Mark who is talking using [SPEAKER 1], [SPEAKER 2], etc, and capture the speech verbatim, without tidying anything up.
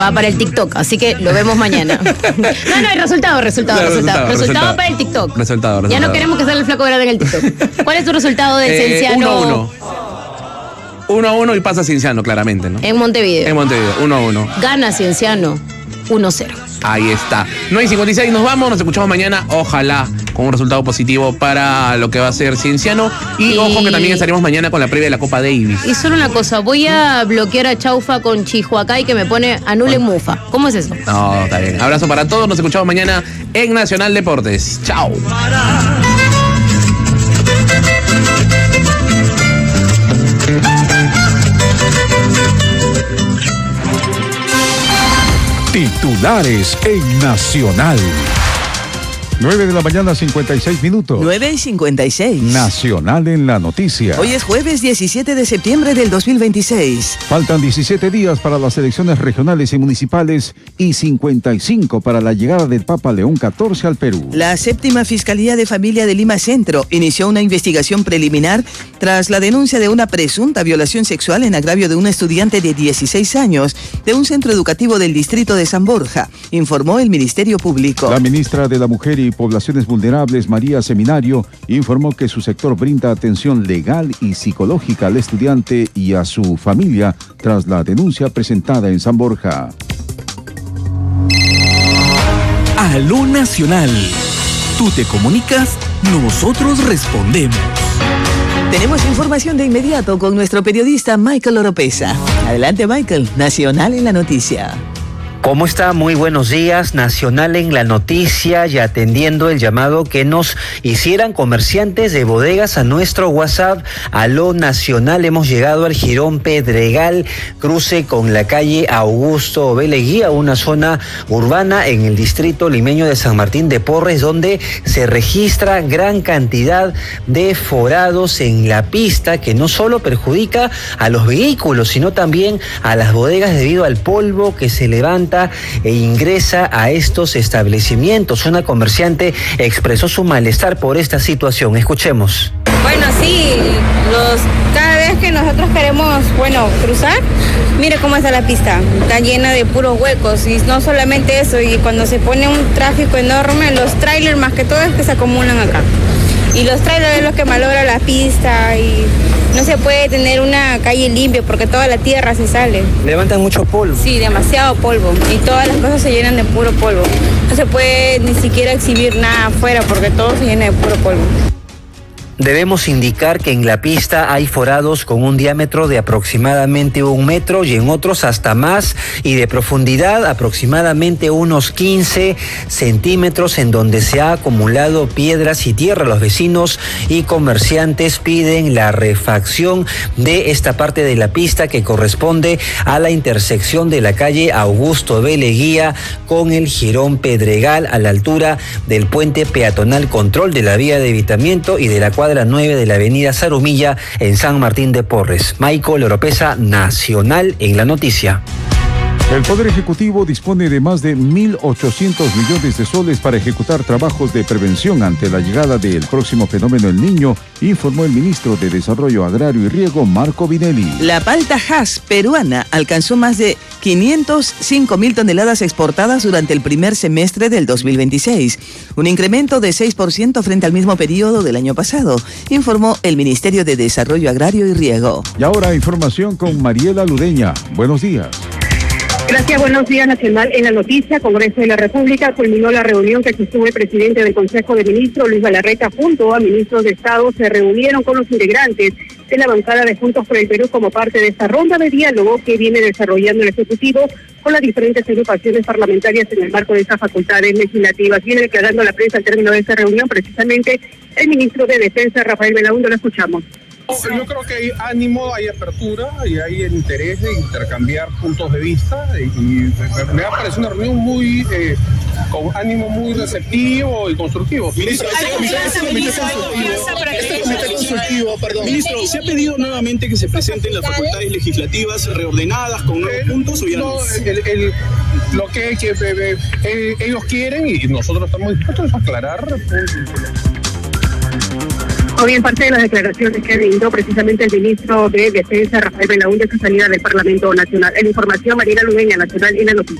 [SPEAKER 1] Va para el TikTok, así que lo vemos mañana. No, no, hay resultado, resultado,
[SPEAKER 2] No,
[SPEAKER 1] resultado,
[SPEAKER 2] resultado,
[SPEAKER 1] resultado.
[SPEAKER 2] resultado.
[SPEAKER 1] Para el TikTok.
[SPEAKER 2] Resultado, resultado.
[SPEAKER 1] Ya no queremos que salga el flaco grande en el TikTok. ¿Cuál es tu resultado del
[SPEAKER 2] Eh,
[SPEAKER 1] Cienciano?
[SPEAKER 2] uno a uno. uno a uno y pasa Cienciano, claramente, ¿no?
[SPEAKER 1] En Montevideo.
[SPEAKER 2] En Montevideo, uno a uno.
[SPEAKER 1] Gana Cienciano uno cero.
[SPEAKER 2] Ahí está. nueve y cincuenta y seis, nos vamos, nos escuchamos mañana, ojalá, con un resultado positivo para lo que va a ser Cienciano. Y,
[SPEAKER 1] Y-
[SPEAKER 2] ojo que también estaremos mañana con la previa de la Copa Davis.
[SPEAKER 1] Y solo una cosa, voy a bloquear a Chaufa con Chihuacay que me pone anulen Mufa. ¿Cómo es eso?
[SPEAKER 2] No, está bien. Abrazo para todos, nos escuchamos mañana en Nacional Deportes. Chao.
[SPEAKER 3] Titulares en Nacional. nueve de la mañana, cincuenta y seis minutos.
[SPEAKER 4] nueve y cincuenta y seis.
[SPEAKER 3] Nacional en la noticia.
[SPEAKER 4] Hoy es jueves diecisiete de septiembre del dos mil veintiséis.
[SPEAKER 3] Faltan diecisiete días para las elecciones regionales y municipales y cincuenta y cinco para la llegada del Papa León catorce al Perú.
[SPEAKER 4] La séptima Fiscalía de Familia de Lima Centro inició una investigación preliminar tras la denuncia de una presunta violación sexual en agravio de un estudiante de dieciséis años de un centro educativo del distrito de San Borja, informó el Ministerio Público.
[SPEAKER 3] La ministra de la Mujer y Poblaciones Vulnerables, María Seminario, informó que su sector brinda atención legal y psicológica al estudiante y a su familia tras la denuncia presentada en San Borja.
[SPEAKER 5] Aló Nacional. Tú te comunicas, nosotros respondemos.
[SPEAKER 4] Tenemos información de inmediato con nuestro periodista Michael Oropesa. Adelante, Michael. Nacional en la noticia.
[SPEAKER 6] ¿Cómo está? Muy buenos días. Nacional en la noticia y atendiendo el llamado que nos hicieran comerciantes de bodegas a nuestro WhatsApp. Aló Nacional, hemos llegado al Jirón Pedregal, cruce con la calle Augusto B. Leguía, una zona urbana en el distrito limeño de San Martín de Porres, donde se registra gran cantidad de forados en la pista que no solo perjudica a los vehículos, sino también a las bodegas debido al polvo que se levanta e ingresa a estos establecimientos. Una comerciante expresó su malestar por esta situación. Escuchemos.
[SPEAKER 7] Bueno, sí, los, cada vez que nosotros queremos, bueno, cruzar, mire cómo está la pista, está llena de puros huecos y no solamente eso, y cuando se pone un tráfico enorme, los trailers más que todo es que se acumulan acá. Y los trailers es lo que malogra la pista y no se puede tener una calle limpia porque toda la tierra se sale.
[SPEAKER 6] Levantan mucho polvo.
[SPEAKER 7] Sí, demasiado polvo y todas las cosas se llenan de puro polvo. No se puede ni siquiera exhibir nada afuera porque todo se llena de puro polvo.
[SPEAKER 6] Debemos indicar que en la pista hay forados con un diámetro de aproximadamente un metro y en otros hasta más, y de profundidad aproximadamente unos quince centímetros, en donde se ha acumulado piedras y tierra. Los vecinos y comerciantes piden la refacción de esta parte de la pista que corresponde a la intersección de la calle Augusto B. Leguía con el Jirón Pedregal, a la altura del puente peatonal Control de la vía de evitamiento y de la cuadra nueve de la avenida Zarumilla en San Martín de Porres. Michael Oropesa, Nacional en la noticia.
[SPEAKER 3] El Poder Ejecutivo dispone de más de mil ochocientos millones de soles para ejecutar trabajos de prevención ante la llegada del próximo fenómeno El Niño, informó el ministro de Desarrollo Agrario y Riego, Marco Vinelli.
[SPEAKER 4] La palta Hass peruana alcanzó más de quinientos cinco mil toneladas exportadas durante el primer semestre del dos mil veintiséis, un incremento de seis por ciento frente al mismo periodo del año pasado, informó el Ministerio de Desarrollo Agrario y Riego.
[SPEAKER 3] Y ahora información con Mariela Ludeña. Buenos días.
[SPEAKER 8] Gracias, buenos días. Nacional en la noticia. Congreso de la República culminó la reunión que sostuvo el presidente del Consejo de Ministros, Luis Galarreta, junto a ministros de Estado. Se reunieron con los integrantes de la bancada de Juntos por el Perú como parte de esta ronda de diálogo que viene desarrollando el Ejecutivo con las diferentes agrupaciones parlamentarias en el marco de estas facultades legislativas. Viene declarando a la prensa al término de esta reunión precisamente el ministro de Defensa, Rafael Belaúnde. Lo escuchamos.
[SPEAKER 9] Yo creo que hay ánimo, hay apertura y hay el interés de intercambiar puntos de vista y, y me ha parecido una reunión muy eh, con ánimo muy receptivo y constructivo.
[SPEAKER 10] Ministro, este comité, este comité consultivo, perdón. Ministro, ¿se ha pedido nuevamente que se presenten las facultades legislativas reordenadas con nuevos puntos o ya no?
[SPEAKER 9] El, el, lo que, que eh, eh, ellos quieren y nosotros estamos dispuestos a aclarar.
[SPEAKER 8] O bien parte de las declaraciones que brindó precisamente el ministro de Defensa, Rafael Belaúnde, a su salida del Parlamento Nacional. En información, Marina Ludeña, Nacional y la Noticia.